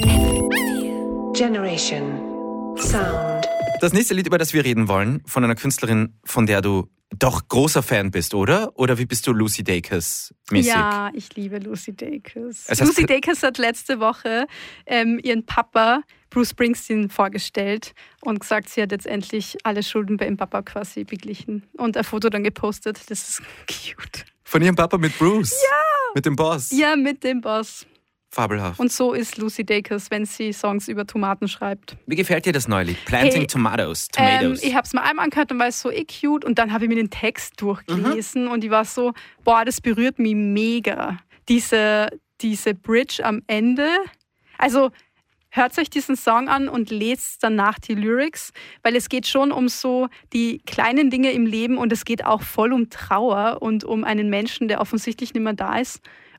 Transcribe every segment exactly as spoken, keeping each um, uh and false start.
Generation Sound. Das nächste Lied, über das wir reden wollen, von einer Künstlerin, von der du doch großer Fan bist, oder? Oder wie bist du Lucy Dacus mäßig? Ja, ich liebe Lucy Dacus. Das heißt, Lucy Dacus hat letzte Woche ähm, ihren Papa Bruce Springsteen vorgestellt und gesagt, sie hat jetzt endlich alle Schulden bei ihrem Papa quasi beglichen und ein Foto dann gepostet. Das ist cute. Von ihrem Papa mit Bruce? Ja! Mit dem Boss? Ja, mit dem Boss. Fabelhaft. Und so ist Lucy Dacus, wenn sie Songs über Tomaten schreibt. Wie gefällt dir das neue Lied? Planting hey, Tomatoes. Ähm, Tomatoes. ich habe es mal einmal angehört und war es so eh cute und dann habe ich mir den Text durchgelesen mhm. und ich war so, boah, das berührt mich mega. Diese, diese Bridge am Ende. Also hört euch diesen Song an und lest danach die Lyrics, weil es geht schon um so die kleinen Dinge im Leben und es geht auch voll um Trauer und um einen Menschen, der offensichtlich nicht mehr da ist.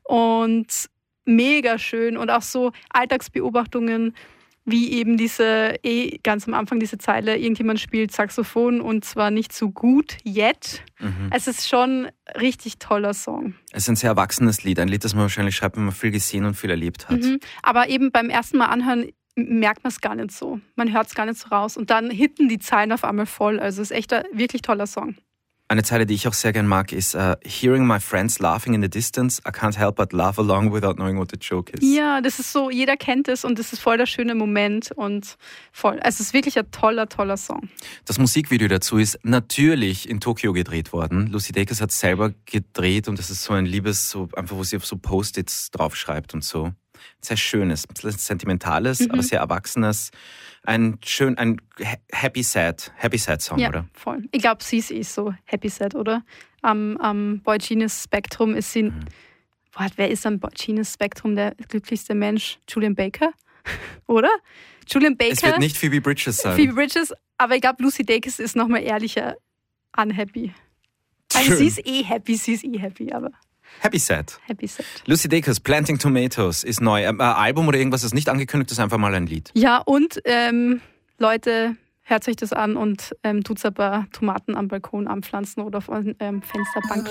Und mega schön und auch so Alltagsbeobachtungen, wie eben diese, eh ganz am Anfang diese Zeile, irgendjemand spielt Saxophon und zwar nicht so gut yet. Mhm. Es ist schon ein richtig toller Song. Es ist ein sehr erwachsenes Lied, ein Lied, das man wahrscheinlich schreibt, wenn man viel gesehen und viel erlebt hat. Mhm. Aber eben beim ersten Mal anhören merkt man es gar nicht so. Man hört es gar nicht so raus und dann hitten die Zeilen auf einmal voll. Also es ist echt ein wirklich toller Song. Eine Zeile, die ich auch sehr gern mag, ist uh, Hearing my friends laughing in the distance, I can't help but laugh along without knowing what the joke is. Ja, das ist so, jeder kennt es und das ist voll der schöne Moment und voll. Also es ist wirklich ein toller, toller Song. Das Musikvideo dazu ist natürlich in Tokio gedreht worden. Lucy Dacus hat es selber gedreht und das ist so ein liebes, so einfach, wo sie auf so Post-its draufschreibt und so. Sehr schönes, ein bisschen sentimentales, mhm. aber sehr erwachsenes. Ein schön, ein Happy Sad, Happy Sad Song, ja, oder? Voll. Ich glaube, sie ist eh so Happy Sad, oder? Am, am Boy Genius Spektrum ist sie. Mhm. Boah, wer ist am Boy Genius Spektrum der glücklichste Mensch? Julian Baker? Oder? Julian Baker. Es wird nicht Phoebe Bridgers sein. Phoebe Bridgers, aber ich glaube, Lucy Dacus ist nochmal ehrlicher unhappy. Also sie ist eh happy, sie ist eh happy, aber. Happy Sad. Happy Sad. Lucy Dacus, Planting Tomatoes ist neu. Ein Album oder irgendwas ist nicht angekündigt, das ist einfach mal ein Lied. Ja, und ähm, Leute, hört euch das an und ähm, tut's ein paar Tomaten am Balkon anpflanzen oder auf euren ähm, Fensterbank.